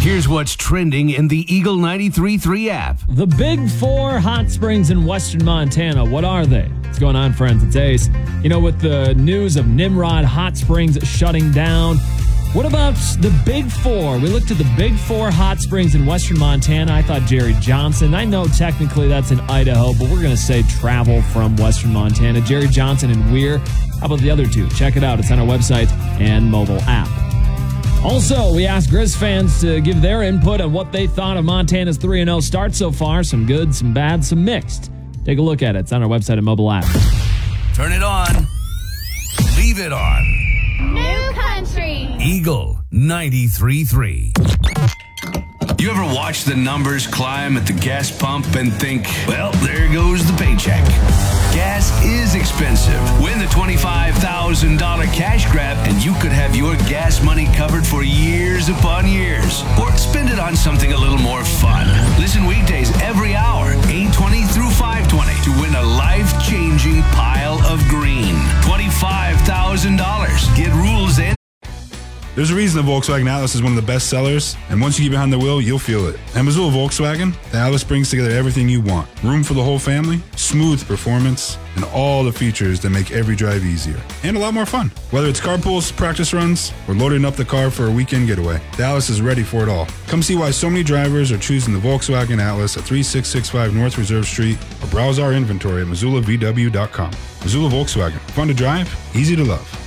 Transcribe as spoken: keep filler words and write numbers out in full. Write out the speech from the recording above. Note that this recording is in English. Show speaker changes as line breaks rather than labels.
Here's what's trending in the Eagle ninety-three point three app.
The Big Four hot springs in western Montana. What are they? What's going on, friends? It's Ace. You know, with the news of Nimrod Hot Springs shutting down, what about the Big Four? We looked at the Big Four hot springs in western Montana. I thought Jerry Johnson. I know technically that's in Idaho, but we're going to say travel from western Montana. Jerry Johnson and Weir. How about the other two? Check it out. It's on our website and mobile app. Also, we asked Grizz fans to give their input on what they thought of Montana's three and oh start so far. Some good, some bad, some mixed. Take a look at it. It's on our website and mobile app.
Turn it on. Leave it on.
New country.
Eagle ninety-three point three. You ever watch the numbers climb at the gas pump and think, well, there goes the paycheck? Gas is expensive. Win the twenty-five thousand dollars cash grab and you could have your gas money covered for years upon years. Or spend it on something a little more fun. Listen weekdays every hour, eight twenty through five twenty, to win a life-changing pile of green. twenty-five thousand dollars. Get rules and
There's a reason the Volkswagen Atlas is one of the best sellers, and once you get behind the wheel, you'll feel it. At Missoula Volkswagen, the Atlas brings together everything you want. Room for the whole family, smooth performance, and all the features that make every drive easier. And a lot more fun. Whether it's carpools, practice runs, or loading up the car for a weekend getaway, the Atlas is ready for it all. Come see why so many drivers are choosing the Volkswagen Atlas at thirty-six sixty-five North Reserve Street, or browse our inventory at Missoula V W dot com. Missoula Volkswagen. Fun to drive, easy to love.